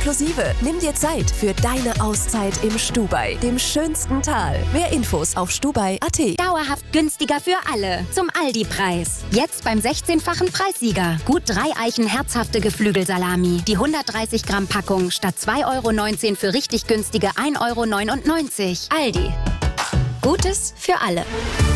inklusive. Nimm dir Zeit für deine Auszeit im Stubai, dem schönsten Tal. Mehr Infos auf stubai.at. Dauerhaft günstiger für alle. Zum Aldi-Preis. Jetzt beim 16-fachen Preissieger. Gut 3 Eichen herzhafte Geflügelsalami. Die 130 Gramm Packung statt 2,19 € für richtig günstige 1,99 €. Aldi. Gutes für alle.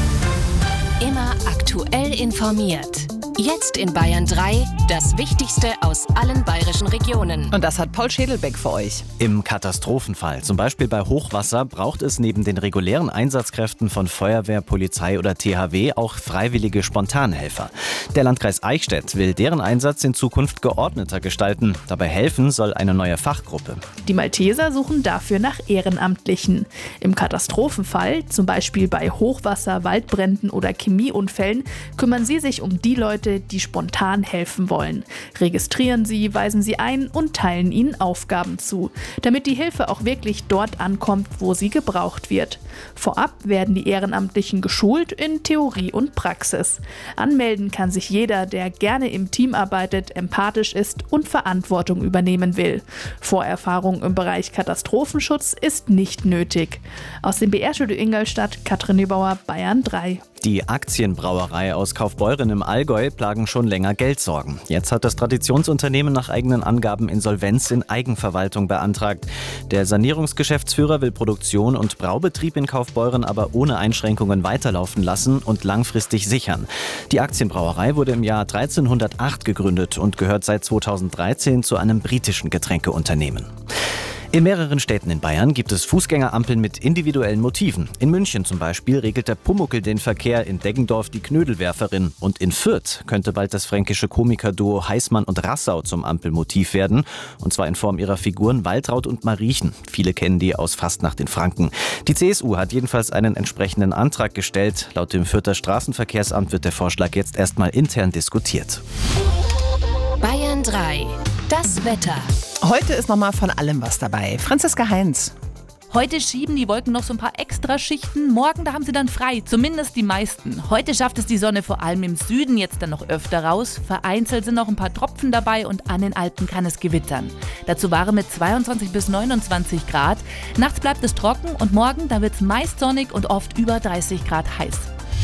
Immer aktuell informiert. Jetzt in Bayern 3 das Wichtigste aus allen bayerischen Regionen. Und das hat Paul Schädelbeck für euch. Im Katastrophenfall, zum Beispiel bei Hochwasser, braucht es neben den regulären Einsatzkräften von Feuerwehr, Polizei oder THW auch freiwillige Spontanhelfer. Der Landkreis Eichstätt will deren Einsatz in Zukunft geordneter gestalten. Dabei helfen soll eine neue Fachgruppe. Die Malteser suchen dafür nach Ehrenamtlichen. Im Katastrophenfall, zum Beispiel bei Hochwasser, Waldbränden oder Chemieunfällen, kümmern sie sich um die Leute, die spontan helfen wollen. Registrieren sie, weisen sie ein und teilen ihnen Aufgaben zu, damit die Hilfe auch wirklich dort ankommt, wo sie gebraucht wird. Vorab werden die Ehrenamtlichen geschult in Theorie und Praxis. Anmelden kann sich jeder, der gerne im Team arbeitet, empathisch ist und Verantwortung übernehmen will. Vorerfahrung im Bereich Katastrophenschutz ist nicht nötig. Aus dem BR-Studio Ingolstadt, Katrin Neubauer, Bayern 3. Die Aktienbrauerei aus Kaufbeuren im Allgäu plagen schon länger Geldsorgen. Jetzt hat das Traditionsunternehmen nach eigenen Angaben Insolvenz in Eigenverwaltung beantragt. Der Sanierungsgeschäftsführer will Produktion und Braubetrieb in Kaufbeuren aber ohne Einschränkungen weiterlaufen lassen und langfristig sichern. Die Aktienbrauerei wurde im Jahr 1308 gegründet und gehört seit 2013 zu einem britischen Getränkeunternehmen. In mehreren Städten in Bayern gibt es Fußgängerampeln mit individuellen Motiven. In München zum Beispiel regelt der Pumuckl den Verkehr, in Deggendorf die Knödelwerferin. Und in Fürth könnte bald das fränkische Komikerduo Heißmann und Rassau zum Ampelmotiv werden. Und zwar in Form ihrer Figuren Waltraud und Mariechen. Viele kennen die aus Fastnacht in Franken. Die CSU hat jedenfalls einen entsprechenden Antrag gestellt. Laut dem Fürther Straßenverkehrsamt wird der Vorschlag jetzt erstmal intern diskutiert. Bayern 3. Das Wetter. Heute ist nochmal von allem was dabei. Franziska Heinz. Heute schieben die Wolken noch so ein paar Extraschichten. Morgen, da haben sie dann frei, zumindest die meisten. Heute schafft es die Sonne vor allem im Süden jetzt dann noch öfter raus. Vereinzelt sind noch ein paar Tropfen dabei und an den Alpen kann es gewittern. Dazu warm mit 22 bis 29 Grad. Nachts bleibt es trocken und morgen, da wird es meist sonnig und oft über 30 Grad heiß.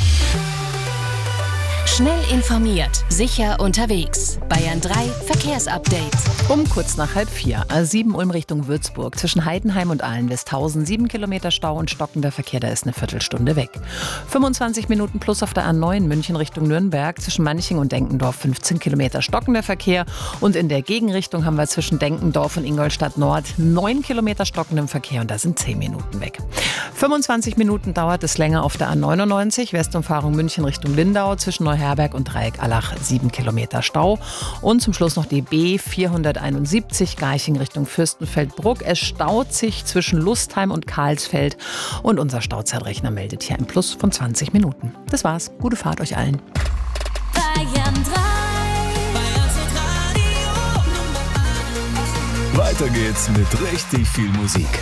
Schnell informiert, sicher unterwegs. Bayern 3 Verkehrsupdate. Um kurz nach 3:30. A7 Ulm Richtung Würzburg. Zwischen Heidenheim und Ahlen-Westhausen 7 Kilometer Stau und stockender Verkehr, da ist eine Viertelstunde weg. 25 Minuten plus auf der A9 München Richtung Nürnberg. Zwischen Manching und Denkendorf 15 Kilometer stockender Verkehr. Und in der Gegenrichtung haben wir zwischen Denkendorf und Ingolstadt Nord 9 Kilometer stockendem Verkehr und da sind 10 Minuten weg. 25 Minuten dauert es länger auf der A99 Westumfahrung München Richtung Lindau. Zwischen Neuherberg und Dreieck-Allach 7 Kilometer Stau. Und zum Schluss noch die B471 Garching Richtung Fürstenfeldbruck. Es staut sich zwischen Lustheim und Karlsfeld. Und unser Stauzeitrechner meldet hier ein Plus von 20 Minuten. Das war's. Gute Fahrt euch allen. Bayern 3. Weiter geht's mit richtig viel Musik.